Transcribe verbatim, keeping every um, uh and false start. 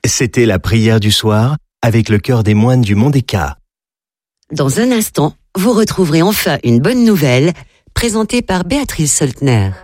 C'était la prière du soir avec le chœur des moines du Mont des Cats. Dans un instant, vous retrouverez enfin une bonne nouvelle présentée par Béatrice Soltner.